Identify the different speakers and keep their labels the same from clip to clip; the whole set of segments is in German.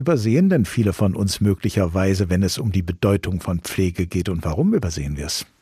Speaker 1: Übersehen denn viele von uns möglicherweise, wenn es um die Bedeutung von Pflege geht? Und warum übersehen wir es?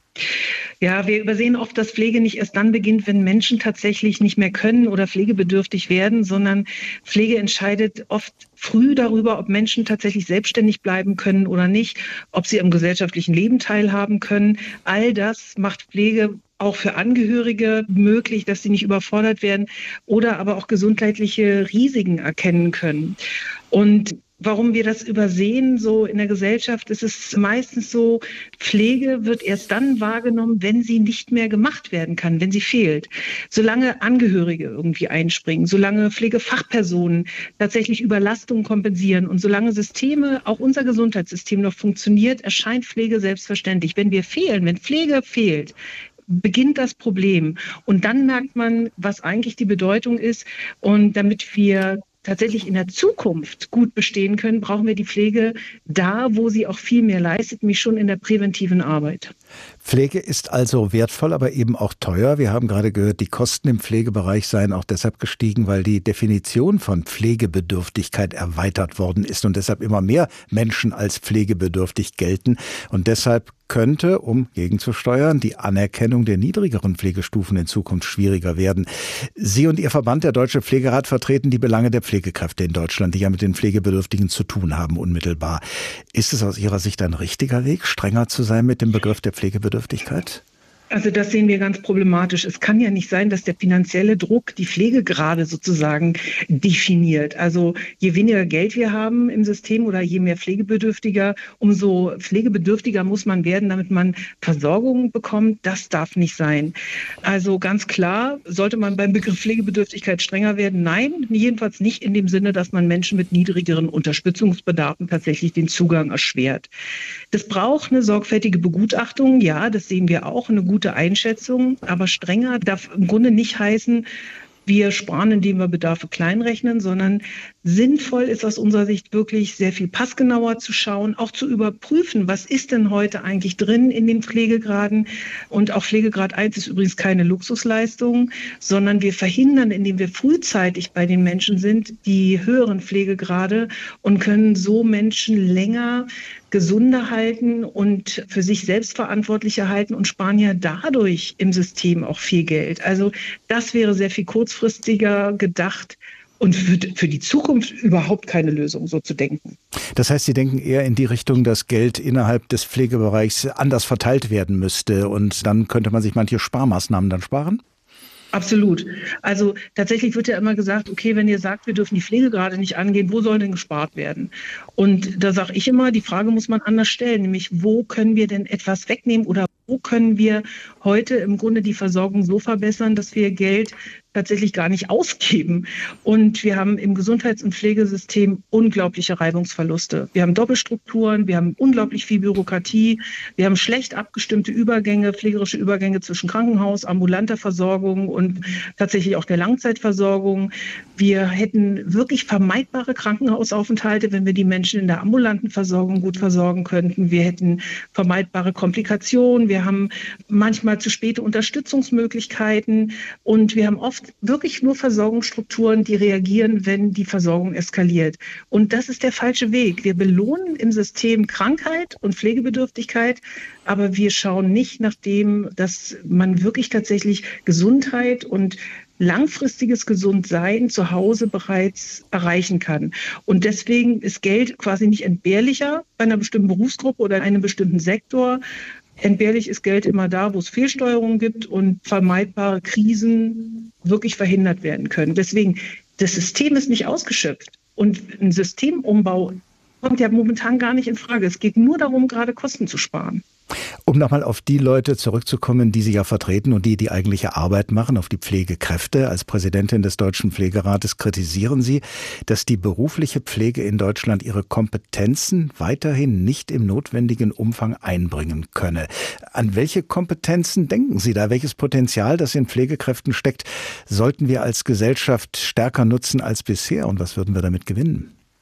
Speaker 2: Ja, wir übersehen oft, dass Pflege nicht erst dann beginnt, wenn Menschen tatsächlich nicht mehr können oder pflegebedürftig werden, sondern Pflege entscheidet oft früh darüber, ob Menschen tatsächlich selbstständig bleiben können oder nicht, ob sie am gesellschaftlichen Leben teilhaben können. All das macht Pflege auch für Angehörige möglich, dass sie nicht überfordert werden oder aber auch gesundheitliche Risiken erkennen können. Und warum wir das übersehen, so in der Gesellschaft, ist es meistens so, Pflege wird erst dann wahrgenommen, wenn sie nicht mehr gemacht werden kann, wenn sie fehlt. Solange Angehörige irgendwie einspringen, solange Pflegefachpersonen tatsächlich Überlastungen kompensieren und solange Systeme, auch unser Gesundheitssystem noch funktioniert, erscheint Pflege selbstverständlich. Wenn wir fehlen, wenn Pflege fehlt, beginnt das Problem. Und dann merkt man, was eigentlich die Bedeutung ist. Und damit wir tatsächlich in der Zukunft gut bestehen können, brauchen wir die Pflege da, wo sie auch viel mehr leistet, nämlich schon in der präventiven Arbeit.
Speaker 1: Pflege ist also wertvoll, aber eben auch teuer. Wir haben gerade gehört, die Kosten im Pflegebereich seien auch deshalb gestiegen, weil die Definition von Pflegebedürftigkeit erweitert worden ist und deshalb immer mehr Menschen als pflegebedürftig gelten. Und deshalb könnte, um gegenzusteuern, die Anerkennung der niedrigeren Pflegestufen in Zukunft schwieriger werden. Sie und Ihr Verband, der Deutsche Pflegerat, vertreten die Belange der Pflegekräfte in Deutschland, die ja mit den Pflegebedürftigen zu tun haben, unmittelbar. Ist es aus Ihrer Sicht ein richtiger Weg, strenger zu sein mit dem Begriff der Pflegebedürftigkeit?
Speaker 2: Also das sehen wir ganz problematisch. Es kann ja nicht sein, dass der finanzielle Druck die Pflegegrade sozusagen definiert. Also je weniger Geld wir haben im System oder je mehr Pflegebedürftiger, umso pflegebedürftiger muss man werden, damit man Versorgung bekommt. Das darf nicht sein. Also ganz klar, sollte man beim Begriff Pflegebedürftigkeit strenger werden? Nein, jedenfalls nicht in dem Sinne, dass man Menschen mit niedrigeren Unterstützungsbedarfen tatsächlich den Zugang erschwert. Das braucht eine sorgfältige Begutachtung. Ja, das sehen wir auch, eine gute Einschätzung, aber strenger darf im Grunde nicht heißen, wir sparen, indem wir Bedarfe kleinrechnen, sondern sinnvoll ist aus unserer Sicht wirklich sehr viel passgenauer zu schauen, auch zu überprüfen, was ist denn heute eigentlich drin in den Pflegegraden. Und auch Pflegegrad 1 ist übrigens keine Luxusleistung, sondern wir verhindern, indem wir frühzeitig bei den Menschen sind, die höheren Pflegegrade und können so Menschen länger gesunder halten und für sich selbstverantwortlicher halten und sparen ja dadurch im System auch viel Geld. Also das wäre sehr viel kurzfristiger gedacht und für die Zukunft überhaupt keine Lösung, so zu denken.
Speaker 1: Das heißt, Sie denken eher in die Richtung, dass Geld innerhalb des Pflegebereichs anders verteilt werden müsste und dann könnte man sich manche Sparmaßnahmen dann sparen?
Speaker 2: Absolut. Also tatsächlich wird ja immer gesagt, okay, wenn ihr sagt, wir dürfen die Pflegegrade nicht angehen, wo soll denn gespart werden? Und da sage ich immer, die Frage muss man anders stellen, nämlich wo können wir denn etwas wegnehmen oder wo können wir heute im Grunde die Versorgung so verbessern, dass wir Geld tatsächlich gar nicht ausgeben. Und wir haben im Gesundheits- und Pflegesystem unglaubliche Reibungsverluste. Wir haben Doppelstrukturen, wir haben unglaublich viel Bürokratie, wir haben schlecht abgestimmte Übergänge, pflegerische Übergänge zwischen Krankenhaus, ambulanter Versorgung und tatsächlich auch der Langzeitversorgung. Wir hätten wirklich vermeidbare Krankenhausaufenthalte, wenn wir die Menschen in der ambulanten Versorgung gut versorgen könnten. Wir hätten vermeidbare Komplikationen, wir haben manchmal zu späte Unterstützungsmöglichkeiten und wir haben oft wirklich nur Versorgungsstrukturen, die reagieren, wenn die Versorgung eskaliert. Und das ist der falsche Weg. Wir belohnen im System Krankheit und Pflegebedürftigkeit, aber wir schauen nicht nach dem, dass man wirklich tatsächlich Gesundheit und langfristiges Gesundsein zu Hause bereits erreichen kann. Und deswegen ist Geld quasi nicht entbehrlicher bei einer bestimmten Berufsgruppe oder einem bestimmten Sektor. Entbehrlich ist Geld immer da, wo es Fehlsteuerungen gibt und vermeidbare Krisen wirklich verhindert werden können. Deswegen, das System ist nicht ausgeschöpft. Und ein Systemumbau kommt ja momentan gar nicht in Frage. Es geht nur darum, gerade Kosten zu sparen.
Speaker 1: Um nochmal auf die Leute zurückzukommen, die Sie ja vertreten und die eigentliche Arbeit machen, auf die Pflegekräfte. Als Präsidentin des Deutschen Pflegerates kritisieren Sie, dass die berufliche Pflege in Deutschland ihre Kompetenzen weiterhin nicht im notwendigen Umfang einbringen könne. An welche Kompetenzen denken Sie da? Welches Potenzial, das in Pflegekräften steckt, sollten wir als Gesellschaft stärker nutzen als bisher? Und was würden wir damit gewinnen?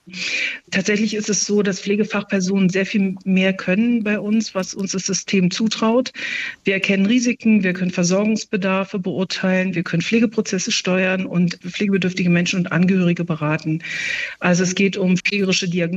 Speaker 2: Tatsächlich ist es so, dass Pflegefachpersonen sehr viel mehr können bei uns, was uns das System zutraut. Wir erkennen Risiken, wir können Versorgungsbedarfe beurteilen, wir können Pflegeprozesse steuern und pflegebedürftige Menschen und Angehörige beraten. Also es geht um pflegerische Diagnosen.